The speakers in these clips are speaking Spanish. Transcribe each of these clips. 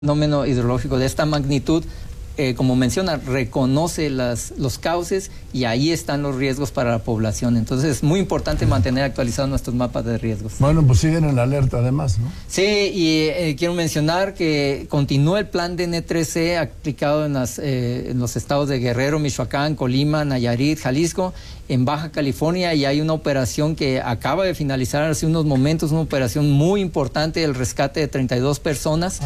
fenómeno hidrológico de esta magnitud, como menciona, reconoce los cauces y ahí están los riesgos para la población. Entonces es muy importante mantener actualizados nuestros mapas de riesgos. Bueno, pues siguen en alerta además, ¿no? Sí, y quiero mencionar que continúa el plan DN3C aplicado en los estados de Guerrero, Michoacán, Colima, Nayarit, Jalisco, en Baja California, y hay una operación que acaba de finalizar hace unos momentos, una operación muy importante, el rescate de 32 personas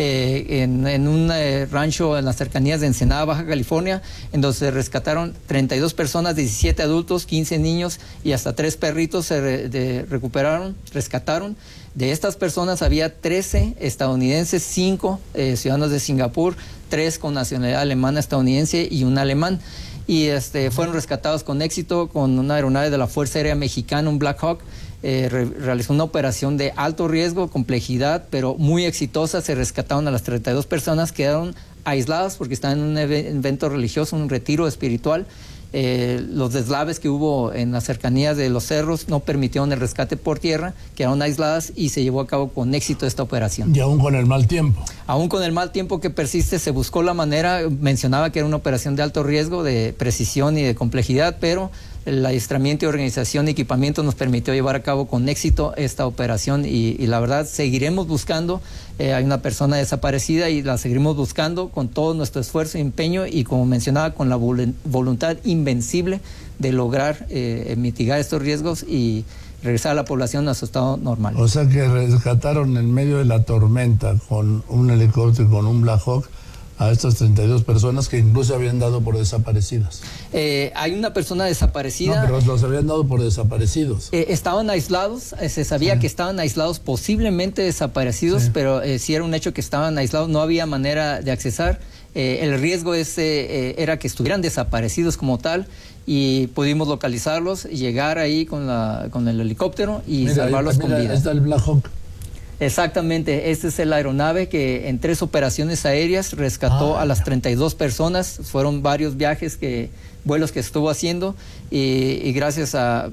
en un rancho en las cercanías de Ensenada, Baja California, en donde se rescataron 32 personas, 17 adultos, 15 niños y hasta 3 perritos se rescataron. De estas personas había 13 estadounidenses, 5 ciudadanos de Singapur, 3 con nacionalidad alemana estadounidense y un alemán. Y fueron rescatados con éxito con una aeronave de la Fuerza Aérea Mexicana, un Black Hawk. Realizó una operación de alto riesgo, complejidad, pero muy exitosa. Se rescataron a las 32 personas, quedaron aisladas porque estaban en un evento religioso, un retiro espiritual. Los deslaves que hubo en las cercanías de los cerros no permitieron el rescate por tierra, quedaron aisladas y se llevó a cabo con éxito esta operación. Y aún con el mal tiempo. Aún con el mal tiempo que persiste, se buscó la manera, mencionaba que era una operación de alto riesgo, de precisión y de complejidad, pero el adiestramiento y organización y equipamiento nos permitió llevar a cabo con éxito esta operación y la verdad seguiremos buscando. Hay una persona desaparecida y la seguiremos buscando con todo nuestro esfuerzo y empeño y, como mencionaba, con la voluntad invencible de lograr mitigar estos riesgos y regresar a la población a su estado normal. O sea que rescataron en medio de la tormenta con un helicóptero y con un Black Hawk a estas 32 personas que incluso habían dado por desaparecidas. Hay una persona desaparecida. No, pero los habían dado por desaparecidos. Estaban aislados, se sabía que estaban aislados, posiblemente desaparecidos, pero sí era un hecho que estaban aislados, no había manera de accesar. El riesgo era que estuvieran desaparecidos como tal, y pudimos localizarlos, llegar ahí con el helicóptero y salvarlos con vida. Ahí está el Black Hawk. Exactamente, este es el aeronave que en 3 operaciones aéreas rescató a las 32 personas. Fueron varios vuelos que estuvo haciendo y gracias a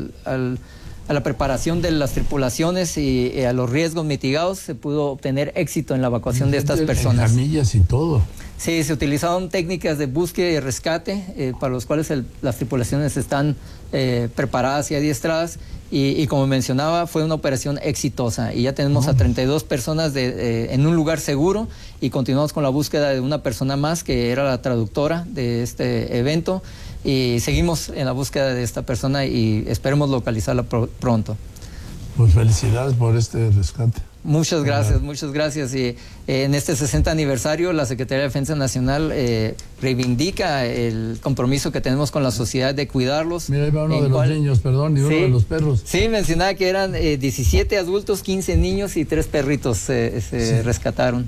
la preparación de las tripulaciones y a los riesgos mitigados se pudo obtener éxito en la evacuación de estas personas. Camillas y todo. Sí, se utilizaron técnicas de búsqueda y rescate para los cuales las tripulaciones están preparadas y adiestradas. Y como mencionaba, fue una operación exitosa y ya tenemos a 32 personas en un lugar seguro y continuamos con la búsqueda de una persona más que era la traductora de este evento y seguimos en la búsqueda de esta persona y esperemos localizarla pronto. Pues felicidades por este rescate. Muchas gracias, muchas gracias. Y en este 60 aniversario, la Secretaría de Defensa Nacional reivindica el compromiso que tenemos con la sociedad de cuidarlos. Mira, ahí va uno de los niños, perdón, y uno de los perros. Sí, mencionaba que eran 17 adultos, 15 niños y 3 perritos se rescataron.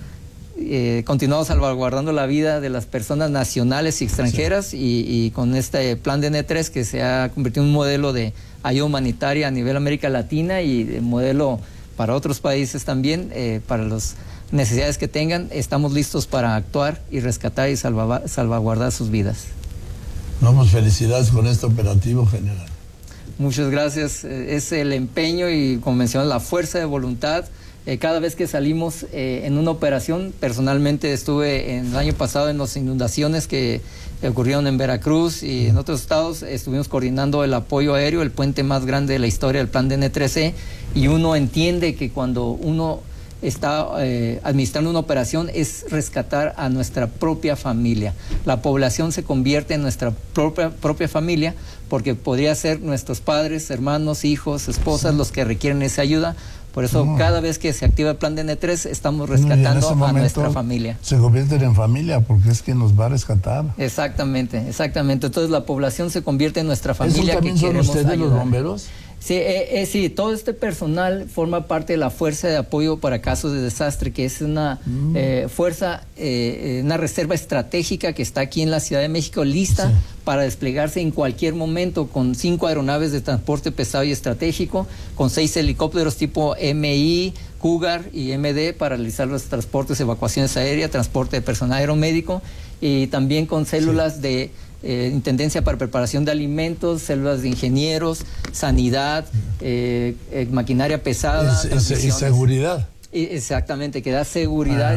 Continuamos salvaguardando la vida de las personas nacionales y extranjeras y con este plan DN3 que se ha convertido en un modelo de ayuda humanitaria a nivel América Latina y de modelo para otros países también, para las necesidades que tengan, estamos listos para actuar y rescatar y salvaguardar sus vidas. Vamos, felicidades con este operativo, general. Muchas gracias. Es el empeño y, como mencioné, la fuerza de voluntad. Cada vez que salimos en una operación, personalmente estuve el año pasado en las inundaciones que ocurrieron en Veracruz y en otros estados, estuvimos coordinando el apoyo aéreo, el puente más grande de la historia del plan DN3C, y uno entiende que cuando uno está administrando una operación es rescatar a nuestra propia familia. La población se convierte en nuestra propia familia porque podría ser nuestros padres, hermanos, hijos, esposas los que requieren esa ayuda. Por eso cada vez que se activa el plan DN3 estamos rescatando a nuestra familia. Se convierten en familia porque es quien nos va a rescatar. Exactamente, exactamente. Entonces la población se convierte en nuestra familia. ¿Eso también que son queremos ustedes ayudar. los bomberos? Sí, sí, todo este personal forma parte de la Fuerza de Apoyo para Casos de Desastre, que es una fuerza, una reserva estratégica que está aquí en la Ciudad de México, lista para desplegarse en cualquier momento, con 5 aeronaves de transporte pesado y estratégico, con 6 helicópteros tipo MI, Cougar y MD para realizar los transportes, evacuaciones aéreas, transporte de personal aeromédico, y también con células de Intendencia para Preparación de Alimentos, células de ingenieros, sanidad, maquinaria pesada. Y seguridad. Exactamente, que da seguridad